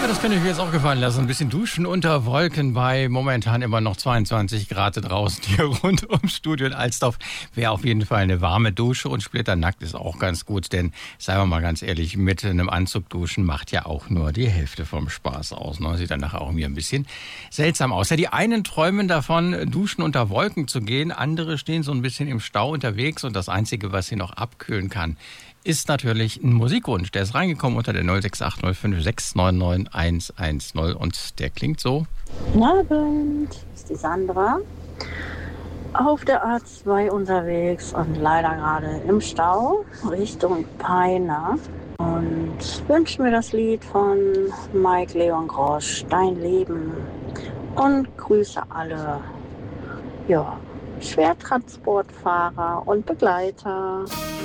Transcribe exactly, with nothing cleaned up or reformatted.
Ja, das könnte ich mir jetzt auch gefallen lassen. Ein bisschen duschen unter Wolken bei momentan immer noch zweiundzwanzig Grad draußen hier rund ums Studio in Alsdorf. Wäre auf jeden Fall eine warme Dusche und splitternackt ist auch ganz gut, denn seien wir mal ganz ehrlich, mit einem Anzug duschen macht ja auch nur die Hälfte vom Spaß aus. Ne? Sieht dann nachher auch mir ein bisschen seltsam aus. Ja, die einen träumen davon, duschen unter Wolken zu gehen, andere stehen so ein bisschen im Stau unterwegs und das Einzige, was sie noch abkühlen kann, ist natürlich ein Musikwunsch. Der ist reingekommen unter der null sechs acht null fünf sechs neun neun eins eins null und der klingt so. Guten Abend, ist die Sandra. Auf der A zwei unterwegs und leider gerade im Stau Richtung Peine. Und wünsche mir das Lied von Mike Leon Grosch, Dein Leben. Und grüße alle ja, Schwertransportfahrer und Begleiter.